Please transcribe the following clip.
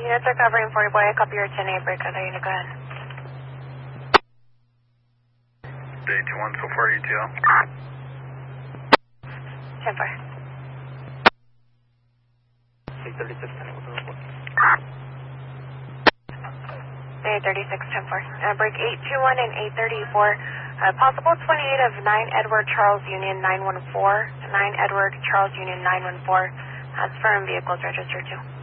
Units are covering 40 boy. I copy your 10A break. Other unit, go ahead. Day 21 so far, ETL. 10-4. 836, 10 over report. Day 36, 10-4. Break 821 and 834. Possible 28 of 9 Edward Charles Union 914. 9 Edward Charles Union 914. That's firm vehicles registered to.